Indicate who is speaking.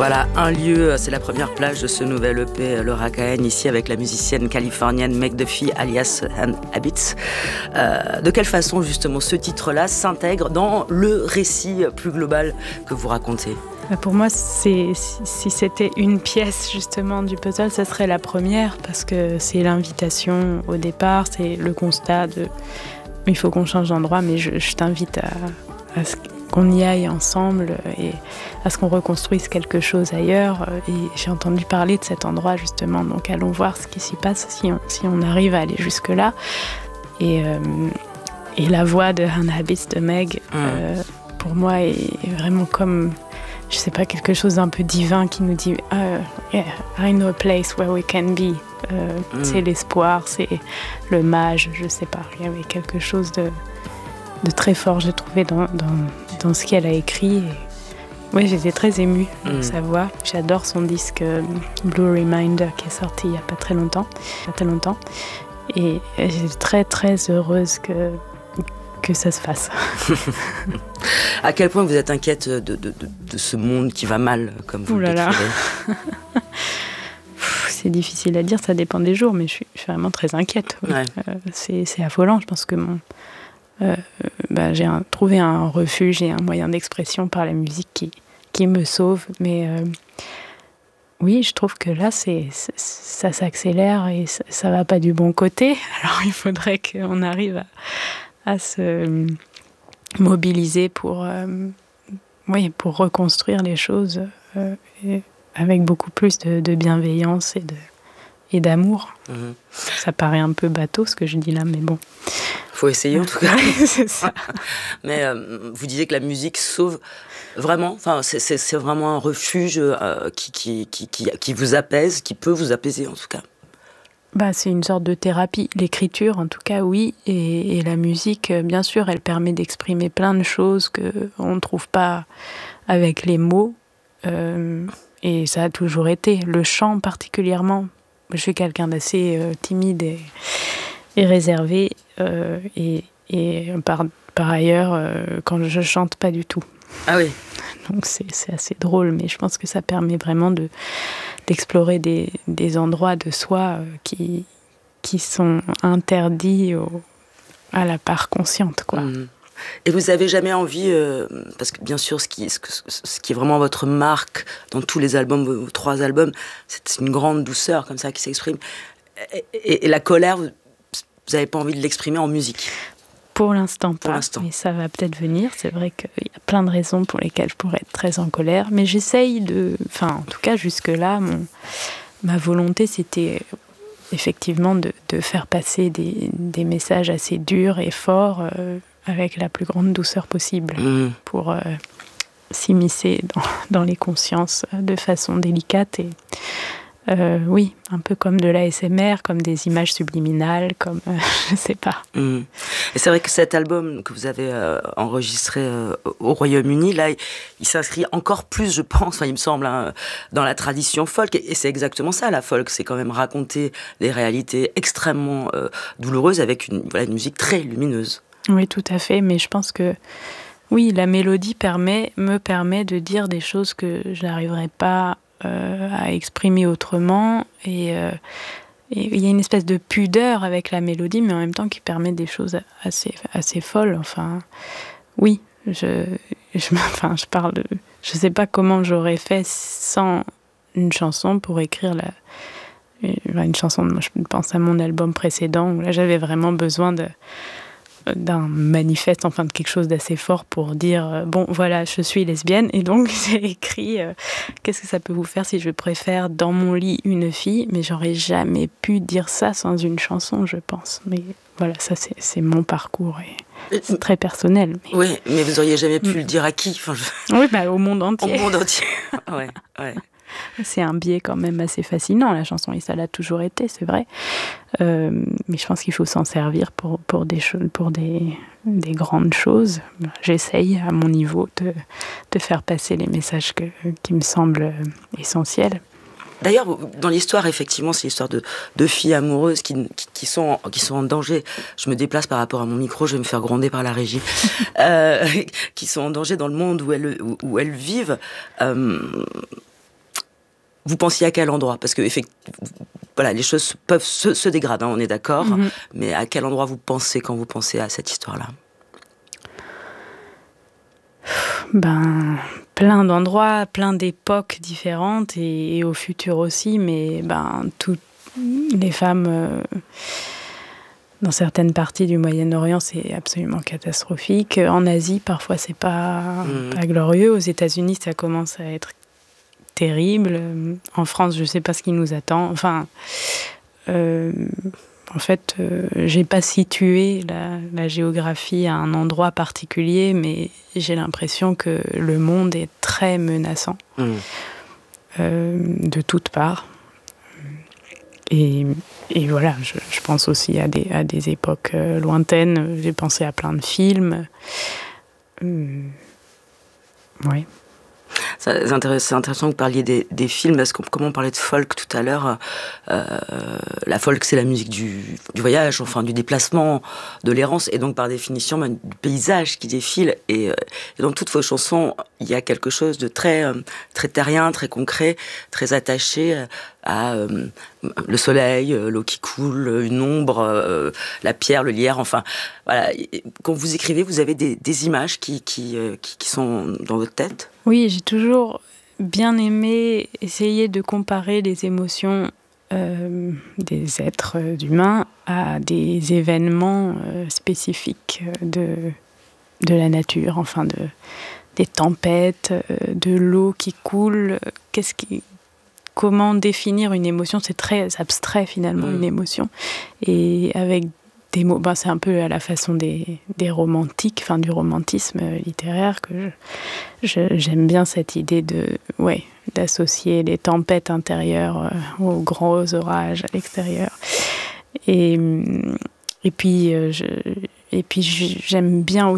Speaker 1: Voilà, un lieu, c'est la première plage de ce nouvel EP, Laura Cahen, ici avec la musicienne californienne Meg Duffy, alias Anne Habits. De quelle façon, justement, ce titre-là s'intègre dans le récit plus global que vous racontez ?
Speaker 2: Pour moi, si c'était une pièce, justement, du puzzle, ça serait la première, parce que c'est l'invitation au départ, c'est le constat de « il faut qu'on change d'endroit, mais je t'invite à ce qu'on y aille ensemble et à ce qu'on reconstruise quelque chose ailleurs. » Et j'ai entendu parler de cet endroit, justement, donc allons voir ce qui s'y passe si on arrive à aller jusque-là. Et la voix de Anne Habits, de Meg, pour moi, est vraiment comme, je sais pas, quelque chose d'un peu divin qui nous dit yeah, I know a place where we can be. C'est l'espoir, c'est le mage, je sais pas. Il y avait quelque chose de très fort, j'ai trouvé, dans ce qu'elle a écrit. Oui, j'étais très émue de sa voix. J'adore son disque Blue Reminder qui est sorti il y a pas très longtemps. Et j'étais très très heureuse que ça se fasse.
Speaker 1: À quel point vous êtes inquiète de ce monde qui va mal, comme vous le décrivez ?
Speaker 2: C'est difficile à dire, ça dépend des jours, mais je suis vraiment très inquiète. Oui.
Speaker 1: Ouais.
Speaker 2: C'est affolant, je pense que j'ai trouvé un refuge et un moyen d'expression par la musique qui me sauve. Mais oui, je trouve que là, ça s'accélère et ça va pas du bon côté. Alors il faudrait qu'on arrive à se mobiliser pour reconstruire les choses avec beaucoup plus de bienveillance et d'amour. Ça paraît un peu bateau ce que je dis là, mais bon.
Speaker 1: Faut essayer en tout cas.
Speaker 2: C'est ça.
Speaker 1: Mais vous disiez que la musique sauve vraiment. Enfin, c'est vraiment un refuge qui vous apaise, qui peut vous apaiser en tout cas.
Speaker 2: C'est une sorte de thérapie. L'écriture, en tout cas, oui. Et la musique, bien sûr, elle permet d'exprimer plein de choses qu'on ne trouve pas avec les mots. Et ça a toujours été. Le chant, particulièrement. Je suis quelqu'un d'assez timide et réservé. Et par ailleurs, quand je chante, pas du tout.
Speaker 1: Ah oui.
Speaker 2: Donc c'est assez drôle, mais je pense que ça permet vraiment d'explorer des endroits de soi qui sont interdits à la part consciente, quoi.
Speaker 1: Et vous avez jamais envie, parce que bien sûr, ce qui est vraiment votre marque dans tous les albums, vos 3 albums, c'est une grande douceur comme ça qui s'exprime. Et la colère, vous n'avez pas envie de l'exprimer en musique?
Speaker 2: Pour l'instant pas, mais ça va peut-être venir. C'est vrai qu'il y a plein de raisons pour lesquelles je pourrais être très en colère, mais j'essaye en tout cas jusque-là, ma volonté c'était effectivement de faire passer des messages assez durs et forts avec la plus grande douceur possible pour s'immiscer dans les consciences de façon délicate et oui, un peu comme de l'ASMR, comme des images subliminales, comme je sais pas.
Speaker 1: Et c'est vrai que cet album que vous avez enregistré au Royaume-Uni, là, il s'inscrit encore plus, je pense, il me semble, dans la tradition folk. Et c'est exactement ça, la folk. C'est quand même raconter des réalités extrêmement douloureuses avec une musique très lumineuse.
Speaker 2: Oui, tout à fait. Mais je pense que oui, la mélodie me permet de dire des choses que je n'arriverais pas à exprimer autrement et il y a une espèce de pudeur avec la mélodie, mais en même temps qui permet des choses assez folles. Enfin, oui, je parle de... Je sais pas comment j'aurais fait sans une chanson pour écrire une chanson. Moi, je pense à mon album précédent où là j'avais vraiment besoin d'un manifeste, enfin de quelque chose d'assez fort pour dire bon voilà, je suis lesbienne et donc j'ai écrit qu'est-ce que ça peut vous faire si je préfère dans mon lit une fille, mais j'aurais jamais pu dire ça sans une chanson, je pense. Mais voilà, ça c'est mon parcours et c'est très personnel. Mais...
Speaker 1: Oui, mais vous auriez jamais pu le dire à qui?
Speaker 2: Oui, au monde entier.
Speaker 1: Au monde entier. Ouais.
Speaker 2: C'est un biais quand même assez fascinant, la chanson, et ça l'a toujours été, c'est vrai. Mais je pense qu'il faut s'en servir pour des grandes choses. J'essaye, à mon niveau, de faire passer les messages qui me semblent essentiels.
Speaker 1: D'ailleurs, dans l'histoire, effectivement, c'est l'histoire de filles amoureuses qui sont en danger. Je me déplace par rapport à mon micro, je vais me faire gronder par la régie. Qui sont en danger dans le monde où elles vivent. vous pensiez à quel endroit? Parce que voilà, les choses peuvent se dégradent, on est d'accord. Mais à quel endroit vous pensez quand vous pensez à cette histoire-là?
Speaker 2: Plein d'endroits, plein d'époques différentes et au futur aussi, mais toutes les femmes dans certaines parties du Moyen-Orient, c'est absolument catastrophique. En Asie, parfois, c'est pas glorieux. Aux États-Unis, ça commence à être terrible. En France, je sais pas ce qui nous attend. Enfin, j'ai pas situé la géographie à un endroit particulier, mais j'ai l'impression que le monde est très menaçant de toutes parts. Et voilà, je pense aussi à des époques lointaines. J'ai pensé à plein de films. Oui.
Speaker 1: C'est intéressant que vous parliez des films, parce que comme on parlait de folk tout à l'heure, la folk c'est la musique du voyage, enfin du déplacement, de l'errance, et donc par définition du paysage qui défile, et dans toutes vos chansons, il y a quelque chose de très terrien, très concret, très attaché à le soleil, l'eau qui coule, une ombre, la pierre, le lierre, enfin voilà. Quand vous écrivez, vous avez des images qui sont dans votre tête?
Speaker 2: Oui, j'ai toujours bien aimé essayer de comparer les émotions des êtres humains à des événements spécifiques de la nature, enfin des tempêtes, de l'eau qui coule. Comment définir une émotion? C'est très abstrait finalement, une émotion. Et avec des mots, c'est un peu à la façon des romantiques, enfin du romantisme littéraire, que j'aime bien cette idée d'associer les tempêtes intérieures aux gros orages à l'extérieur. Et puis j'aime bien